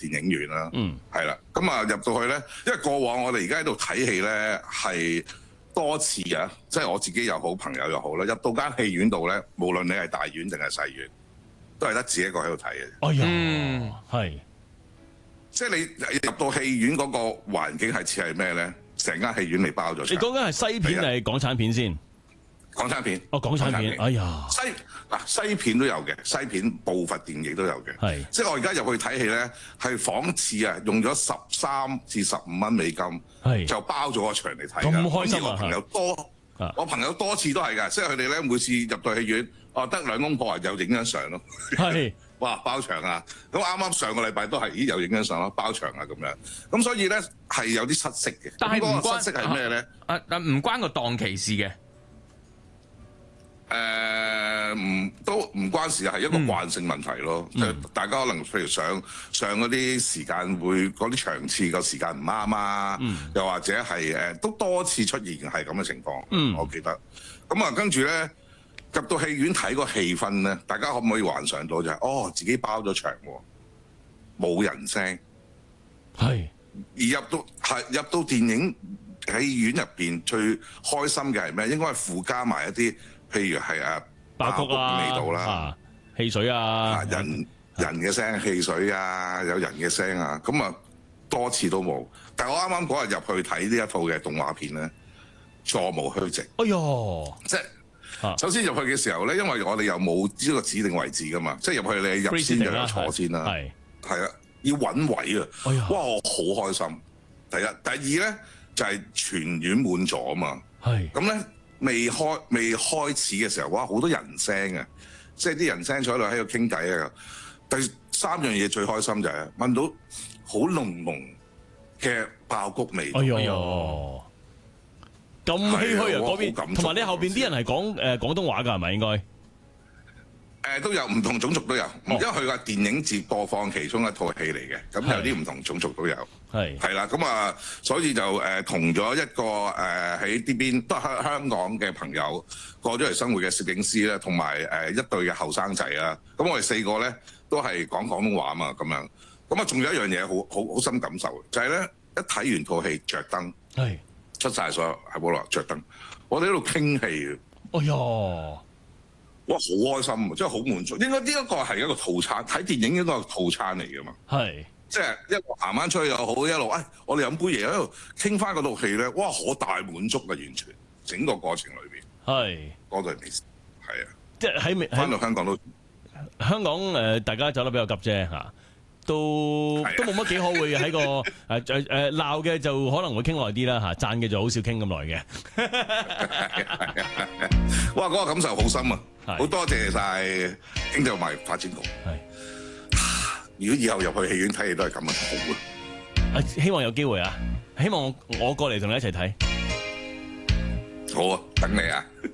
電影院啦。係啦。咁啊入到去咧，因為過往我哋而家喺度睇戲咧係多次啊，即係我自己又好，朋友又好啦，入到間戲院度咧，無論你係大院定係細院，都係得自己一個喺度睇嘅。 哎呀，係， 即係你入到戲院嗰個環境係似係咩咧？成間戲院你包咗。 你講緊係西片定係港產片先？ 港產片。 哦，港產片。哎呀， 西片都有嘅，西片部分電影都有嘅。 係， 即係我而家入去睇戲咧，係仿似啊，用咗13至15蚊美金，就包咗個場嚟睇。 咁開心啊！ 我朋友多，我朋友多次都係㗎，即係佢哋咧每次入到戲院，得兩公婆又影張相咯。 係， 哇，包場啊！咁啱啱上個禮拜都係，咦又影張相咯，包場啊咁樣。咁所以咧係有啲失色嘅。 但係唔關失色係咩咧？ 唔關個檔期事嘅。 都唔關事，係一個慣性問題咯。大家可能譬如上嗰啲時間會嗰啲場次個時間唔啱啊，又或者係都多次出現係咁嘅情況。我記得。咁啊，跟住咧入到戲院睇個氣氛咧，大家可唔可以幻想到就係自己包咗場喎，冇人聲。 係。 而入到電影戲院入邊最開心嘅係咩？應該係附加埋一啲。譬如係爆谷啊， 味道啦， 汽水啊， 人嘅聲、汽水啊，有人嘅聲啊，咁啊多次都冇。但係我啱啱嗰日入去睇呢一套嘅動畫片咧，座無虛席。 哎呦， 即係首先入去嘅時候咧，因為我哋又冇呢個指定位置噶嘛，即係入去你入先就有坐先啦，係啊，要揾位啊。哇，我好開心。第一，第二咧就係全院滿座啊嘛。係咁咧。未開始嘅時候，哇！好多人聲啊，即係啲人聲坐喺度喺度傾偈啊。第三樣嘢最開心就係聞到好濃濃嘅爆谷味。 哎呦，咁唏噓啊！嗰邊同埋你後邊啲人係講廣東話㗎係咪應該？ 都有唔同種族都有，因為佢個電影節播放其中一套戲嚟嘅，咁有啲唔同種族都有。係啦，咁啊，所以就同咗一個喺呢邊都係香港嘅朋友過咗嚟生活嘅攝影師咧，同埋一對嘅後生仔啦。咁我哋4個咧都係講廣東話嘛，咁樣。咁啊，仲有一樣嘢好深感受，就係咧一睇完套戲着燈，出晒所有喺冇落着燈，我哋喺度傾戲。哎呀！哇！好開心啊，真係好滿足。應該呢一個係一個套餐，睇電影應該係套餐嚟㗎嘛。係，即係一路行翻出去又好，一路我哋飲杯嘢喺度傾翻嗰套戲咧，哇！好大滿足啊，完全整個過程裏邊。係，嗰度係美食。係啊，即係喺翻到香港都香港大家走得比較急啫嚇。都冇乜幾可會喺個鬧嘅就可能會傾耐啲啦嚇，讚嘅就好少傾咁耐嘅。 哇！嗰個感受好深啊，好多謝晒經濟貿易發展局。如果以後入去戲院睇戲都係咁啊，好啊！ 希望有機會啊，希望我過嚟同你一齊睇。 好啊，等你啊！